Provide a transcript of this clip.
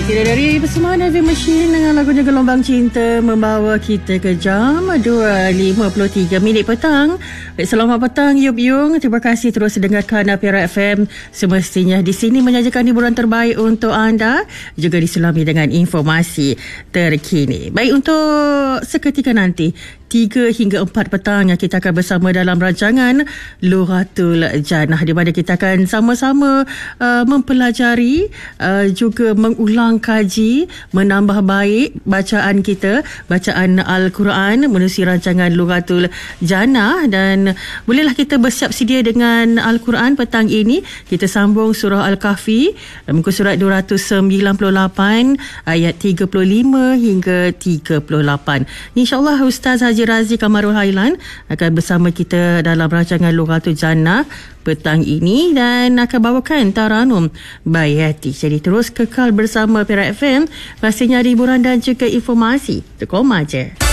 Tidak dari persembahan Heavy Machine dengan lagunya Gelombang Cinta membawa kita ke jam 2.53 petang. Selamat petang Yub Yung. Terima kasih terus dengarkan Perak FM. Semestinya di sini menyajikan hiburan terbaik untuk anda, juga diselami dengan informasi terkini. Baik, untuk seketika nanti 3 hingga 4 petang kita akan bersama dalam rancangan Lughatul Jannah, di mana kita akan sama-sama mempelajari, juga mengulang kaji, menambah baik bacaan kita, bacaan Al-Quran menerusi rancangan Lughatul Jannah. Dan bolehlah kita bersiap sedia dengan Al-Quran petang ini. Kita sambung surah Al-Kahfi, muka surat 298 ayat 35 hingga 38. InsyaAllah Ustaz Haji Razi Kamarul Hailan akan bersama kita dalam rancangan Lughatul Jannah petang ini dan akan bawakan Taranum Bayati. Jadi terus kekal bersama Perak FM, pastinya hiburan dan juga informasi. Terkoma je.